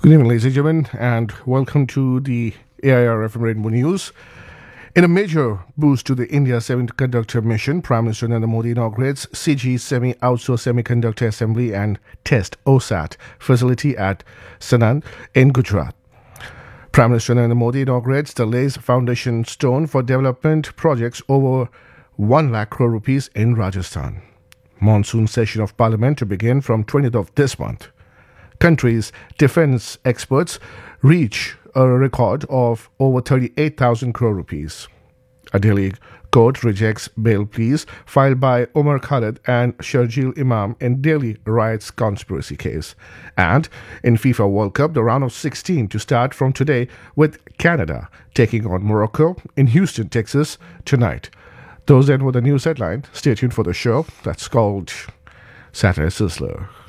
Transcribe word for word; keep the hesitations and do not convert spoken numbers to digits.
Good evening, ladies and gentlemen, and welcome to the A I R F M Rainbow News. In a major boost to the India Semiconductor Mission, Prime Minister Narendra Modi inaugurates C G Semi Outsourced Semiconductor Assembly and Test O S A T facility at Sanand in Gujarat. Prime Minister Narendra Modi inaugurates the lay's foundation stone for development projects over one lakh crore rupees in Rajasthan. Monsoon session of Parliament to begin from twentieth of this month. Country's defense experts reach a record of over thirty-eight thousand crore rupees. A Delhi court rejects bail pleas filed by Omar Khalid and Sharjeel Imam in Delhi riots conspiracy case. And in FIFA World Cup, the round of sixteen to start from today with Canada taking on Morocco in Houston, Texas tonight. Those then were the news headlines. Stay tuned for the show that's called Saturday Sizzler.